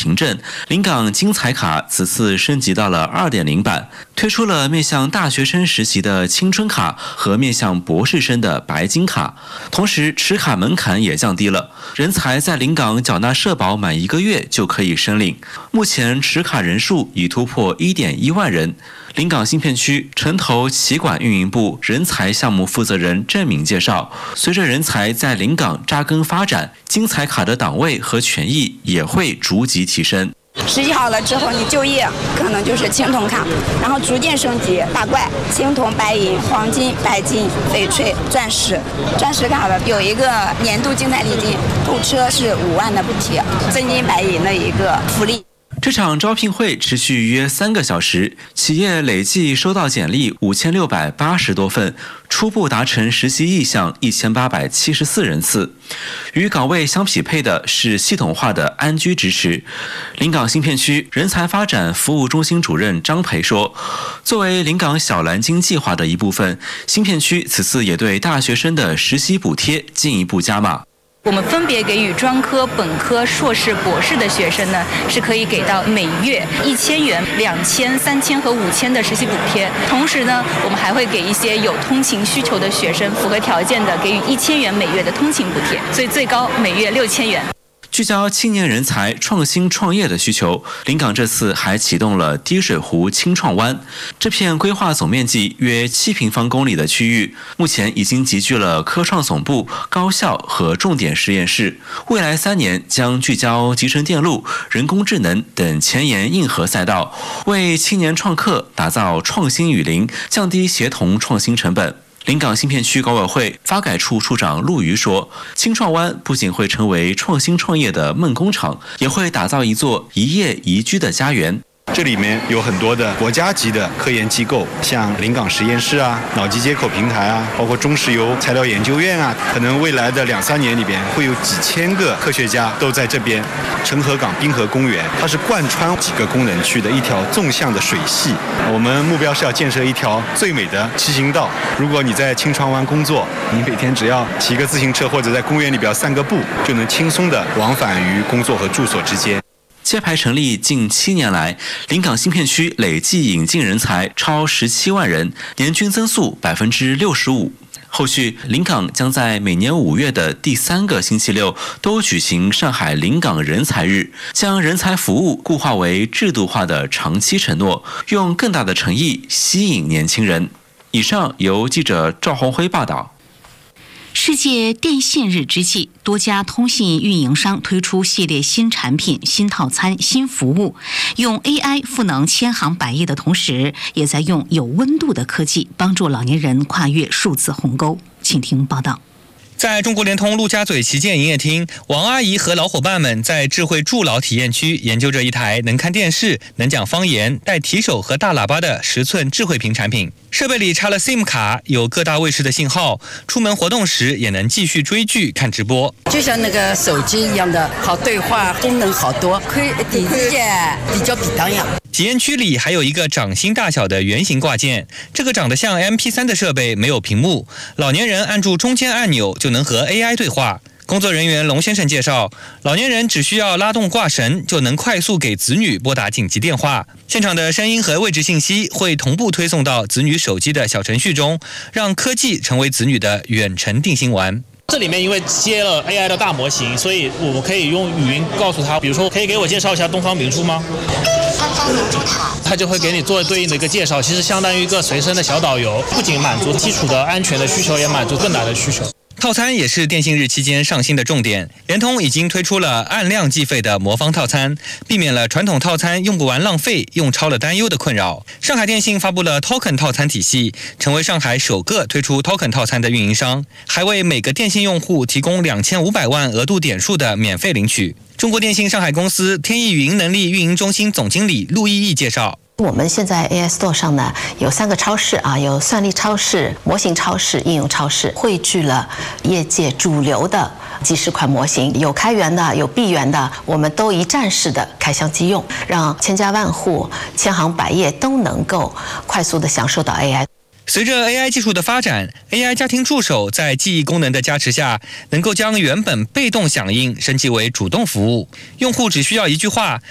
凭证，临港金彩卡此次升级到了 2.0 版，推出了面向大学生实习的青春卡和面向博士生的白金卡，同时持卡门槛也降低了，人才在临港缴纳社保满1个月就可以申领。目前持卡人数已突破 1.1万人。临港新片区城投企管运营部人才项目负责人郑敏介绍，随着人才在临港扎根发展，金彩卡的档位和权益也会逐级提升。 实习好了之后，你就业可能就是青铜卡，然后逐渐升级大怪、青铜、白银、黄金、白金、翡翠、钻石。钻石卡的有一个年度竞赛礼金，购车是5万的补贴，真金白银的一个福利。 这场招聘会持续约3个小时，企业累计收到简历5680多份，初步达成实习意向1874人次。与岗位相匹配的是系统化的安居支持。临港新片区人才发展服务中心主任张培说，作为临港小蓝鲸计划的一部分，新片区此次也对大学生的实习补贴进一步加码。 我们分别给予专科、本科、硕士、博士的学生呢，是可以给到每月1000元、2000、3000和5000的实习补贴。同时呢，我们还会给一些有通勤需求的学生，符合条件的，给予1000元每月的通勤补贴，所以最高每月6000元。 聚焦青年人才创新创业的需求，临港这次还启动了滴水湖青创湾。这片规划总面积约7平方公里的区域，目前已经集聚了科创总部、高校和重点实验室。未来3年将聚焦集成电路、人工智能等前沿硬核赛道，为青年创客打造创新雨林，降低协同创新成本。临港新片区搞委会发改处处长陆瑜说，青创湾不仅会成为创新创业的梦工厂，也会打造一座一业宜居的家园。 这里面有很多的国家级的科研机构，像临港实验室啊、脑机接口平台啊，包括中石油材料研究院啊，可能未来的2-3年里边会有几千个科学家都在这边。澄河港滨河公园，它是贯穿几个功能区的一条纵向的水系。我们目标是要建设一条最美的骑行道。如果你在青创湾工作，你每天只要骑个自行车或者在公园里边散个步，就能轻松的往返于工作和住所之间。 揭牌成立近7年来，临港新片区累计引进人才超17万人，年均增速65%。后续，临港将在每年5月的第3个星期六都举行上海临港人才日，将人才服务固化为制度化的长期承诺，用更大的诚意吸引年轻人。以上由记者赵宏辉报道。 世界电信日之际，多家通信运营商推出系列新产品、新套餐、新服务，用 AI 赋能千行百业的同时，也在用有温度的科技帮助老年人跨越数字鸿沟。请听报道。 在中国联通陆家嘴旗舰营业厅，王阿姨和老伙伴们在智慧助老体验区研究着一台能看电视、能讲方言、带提手和大喇叭的10寸智慧屏产品。设备里插了 SIM 卡，有各大卫视的信号，出门活动时也能继续追剧、看直播。 就像那个手机一样的，好对话，功能好多，可以比较比当样。 体验区里还有一个掌心大小的圆形挂件，这个长得像 MP3 的设备没有屏幕，老年人按住中间按钮就能和 AI 对话。工作人员龙先生介绍，老年人只需要拉动挂绳就能快速给子女拨打紧急电话，现场的声音和位置信息会同步推送到子女手机的小程序中，让科技成为子女的远程定心丸。 这里面因为接了 AI 的大模型，所以我们可以用语音告诉他，比如说可以给我介绍一下东方明珠吗？ 三方明珠塔， 他就会给你做对应的一个介绍，其实相当于一个随身的小导游，不仅满足基础的安全的需求，也满足更大的需求。 套餐也是电信日期间上新的重点，联通已经推出了按量计费的魔方套餐，避免了传统套餐用不完浪费、用超了担忧的困扰。上海电信发布了 Token 套餐体系，成为上海首个推出 Token 套餐的运营商，还为每个电信用户提供2500万额度点数的免费领取。中国电信上海公司天翼语音能力运营中心总经理陆毅毅介绍， 我们现在 AI Store 上呢有3个超市啊，有算力超市、模型超市、应用超市，汇聚了业界主流的几十款模型，有开源的，有闭源的，我们都一站式的开箱即用，让千家万户、千行百业都能够快速的享受到 AI。 随着 AI 技术的发展， AI 家庭助手在记忆功能的加持下，能够将原本被动响应升级为主动服务。用户只需要一句话，